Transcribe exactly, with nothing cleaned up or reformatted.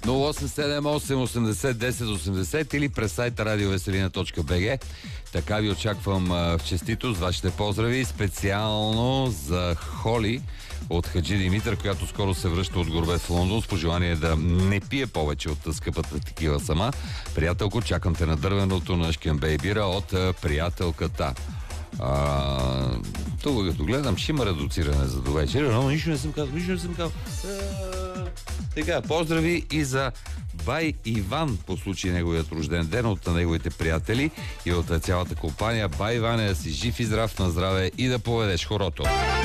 нула осем седем осем осемдесет десет осемдесет или през сайта радиовеселина точка би джи. Така ви очаквам а, в честито с вашите поздрави, специално за Холи от Хаджи Димитър, която скоро се връща от Горбет в Лондон с пожелание да не пие повече от скъпата такива сама. Приятелко, чакам те на дървеното на Шкембей бира от а, приятелката. А, тук като гледам, ще има редуциране за до вечер, но нищо не съм казал, нищо не съм казал. Така, поздрави и за Бай Иван по случай неговият рожден ден от неговите приятели и от цялата компания. Бай Иван, е да си жив и здрав, на здраве и да поведеш хорото.